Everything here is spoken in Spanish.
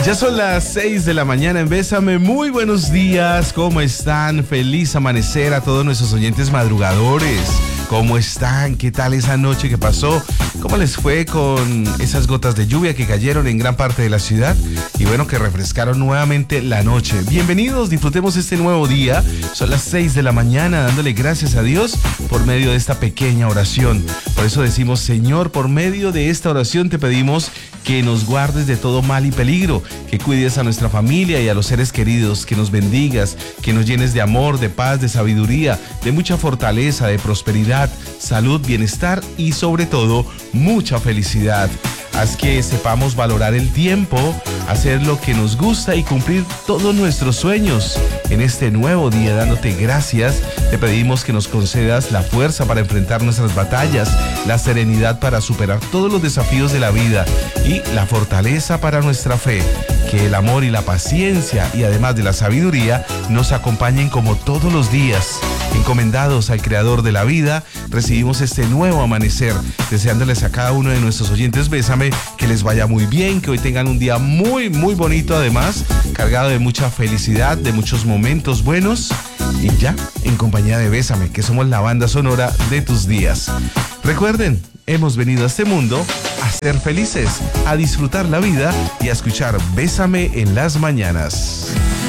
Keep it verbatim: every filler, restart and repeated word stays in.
Ya son las seis de la mañana en Bésame. Muy buenos días, ¿cómo están? Feliz amanecer a todos nuestros oyentes madrugadores. ¿Cómo están? ¿Qué tal esa noche que pasó? ¿Cómo les fue con esas gotas de lluvia que cayeron en gran parte de la ciudad? Y bueno, que refrescaron nuevamente la noche. Bienvenidos, disfrutemos este nuevo día. Son las seis de la mañana, dándole gracias a Dios por medio de esta pequeña oración. Por eso decimos, Señor, por medio de esta oración te pedimos que nos guardes de todo mal y peligro, que cuides a nuestra familia y a los seres queridos, que nos bendigas, que nos llenes de amor, de paz, de sabiduría, de mucha fortaleza, de prosperidad, salud, bienestar y sobre todo mucha felicidad. Haz que sepamos valorar el tiempo, hacer lo que nos gusta y cumplir todos nuestros sueños. En este nuevo día, dándote gracias, te pedimos que nos concedas la fuerza para enfrentar nuestras batallas, la serenidad para superar todos los desafíos de la vida y la fortaleza para nuestra fe. Que el amor y la paciencia y además de la sabiduría nos acompañen como todos los días. Encomendados al Creador de la vida, recibimos este nuevo amanecer, deseándoles a cada uno de nuestros oyentes Bésame que les vaya muy bien, que hoy tengan un día muy, muy bonito, además, cargado de mucha felicidad, de muchos momentos buenos, y ya, en compañía de Bésame, que somos la banda sonora de tus días. Recuerden, hemos venido a este mundo a ser felices, a disfrutar la vida y a escuchar Bésame en las mañanas.